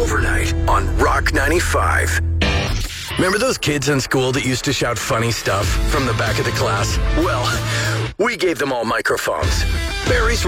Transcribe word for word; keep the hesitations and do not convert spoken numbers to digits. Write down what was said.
overnight on Rock ninety-five. Remember those kids in school that used to shout funny stuff from the back of the class? Well, we gave them all microphones. Barry's